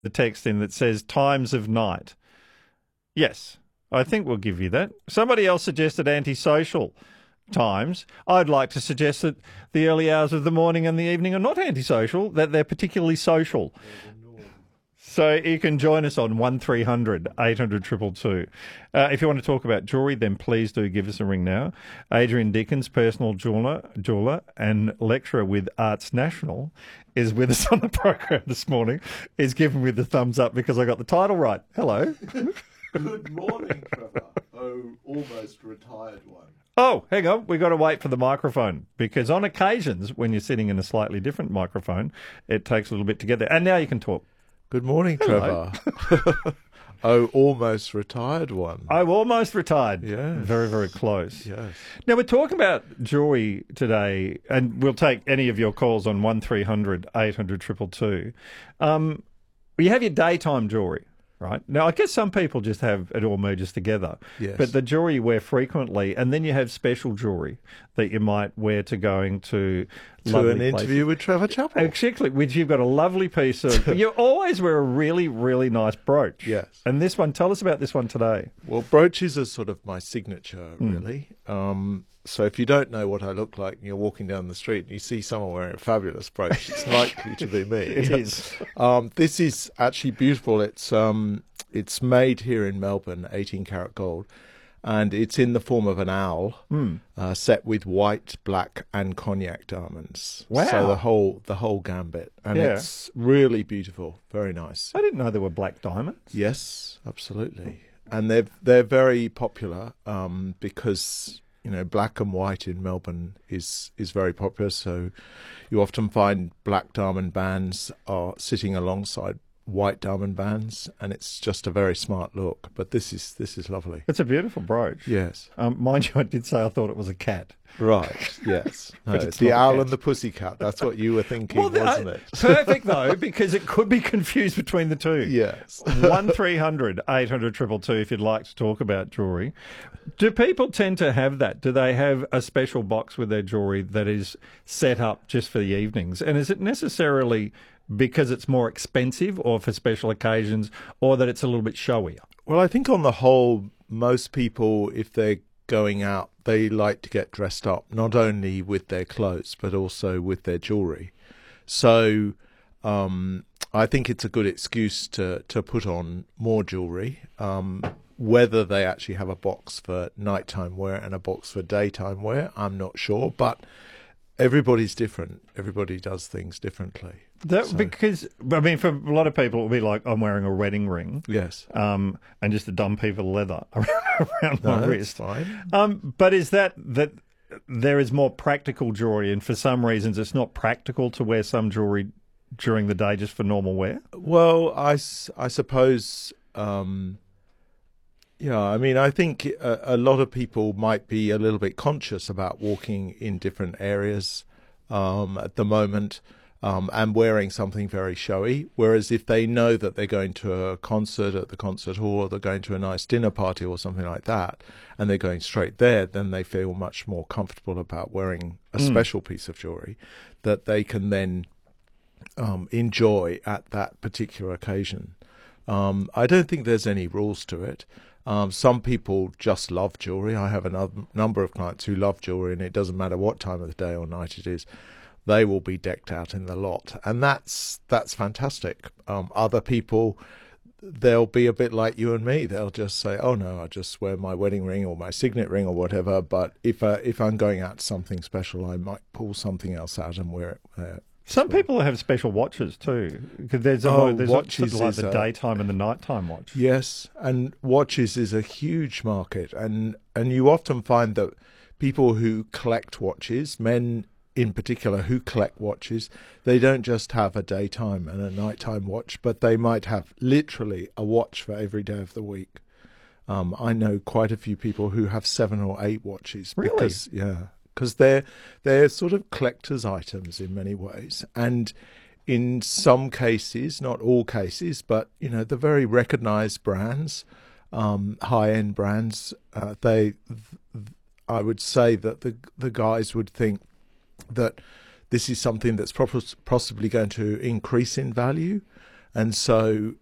the text in that says times of night. Yes, I think we'll give you that. Somebody else suggested antisocial times. I'd like to suggest that the early hours of the morning and the evening are not antisocial, that they're particularly social. So you can join us on 1300 800 222. If you want to talk about jewellery, then please do give us a ring now. Adrian Dickens, personal jeweller and lecturer with Arts National, is with us on the program this morning. He's giving me the thumbs up because I got the title right. Hello. Good morning, Trevor. Oh, almost retired one. Oh, hang on. We've got to wait for the microphone because on occasions when you're sitting in a slightly different microphone, it takes a little bit to get there. And now you can talk. Good morning, Hello. Trevor. Oh, almost retired one. I'm almost retired. Yes. Very, very close. Yes. Now, we're talking about jewellery today, and we'll take any of your calls on 1300 800 222. You have your daytime jewellery, right? Now, I guess some people just have it all merges together. Yes. But the jewellery you wear frequently, and then you have special jewellery that you might wear to going to lovely an interview places. with Trevor Chappell. Exactly, which you've got a lovely piece of. You always wear a really, really nice brooch. Yes. And this one, tell us about this one today. Well, brooches are sort of my signature, really. So if you don't know what I look like and you're walking down the street and you see someone wearing a fabulous brooch, it's likely to be me. It is. This is actually beautiful. It's made here in Melbourne, 18 karat gold, and it's in the form of an owl, set with white, black, and cognac diamonds. Wow. So the whole gambit, and Yeah. it's really beautiful, very nice. I didn't know there were black diamonds. Yes, absolutely, and they're very popular because black and white in Melbourne is very popular. So you often find black diamond bands are sitting alongside white diamond bands, and it's just a very smart look. But this is lovely. It's a beautiful brooch. Yes. Mind you, I did say I thought it was a cat. Right. Yes. No, But it's it's the not a owl cat. and the pussycat. That's what you were thinking, wasn't it? Perfect, though, because it could be confused between the two. Yes. 1300 800 222 if you'd like to talk about jewellery. Do people tend to have that? Do they have a special box with their jewellery that is set up just for the evenings? And is it necessarily because it's more expensive or for special occasions, or that it's a little bit showier? Well, I think on the whole, most people, if they're going out, they like to get dressed up, not only with their clothes, but also with their jewellery. So I think it's a good excuse to put on more jewellery. Whether they actually have a box for nighttime wear and a box for daytime wear, I'm not sure. But everybody's different. Everybody does things differently. Because, I mean, for a lot of people, it will be like, I'm wearing a wedding ring. Yes. And just a dumb piece of leather around No, my that's wrist. fine. But is that there is more practical jewellery, and for some reasons it's not practical to wear some jewellery during the day just for normal wear? Well, I suppose, I mean, I think a lot of people might be a little bit conscious about walking in different areas at the moment. And wearing something very showy. Whereas if they know that they're going to a concert at the concert hall, or they're going to a nice dinner party or something like that, and they're going straight there, then they feel much more comfortable about wearing a special piece of jewellery that they can then enjoy at that particular occasion. I don't think there's any rules to it. Some people just love jewellery. I have a number of clients who love jewellery, and it doesn't matter what time of the day or night it is. They will be decked out in the lot, and that's fantastic. Other people, they'll be a bit like you and me. They'll just say, "Oh no, I just wear my wedding ring or my signet ring or whatever." But if I'm going out to something special, I might pull something else out and wear it. Some people have special watches too. 'Cause there's watches like is the daytime and the nighttime watch. Yes, and watches is a huge market, and you often find that people who collect watches, men in particular who collect watches, they don't just have a daytime and a nighttime watch, but they might have literally a watch for every day of the week. I know quite a few people who have 7 or 8 watches. Really? Because they're sort of collector's items in many ways. And in some cases, not all cases, but, the very recognised brands, high-end brands, I would say that the guys would think that this is something that's possibly going to increase in value, And so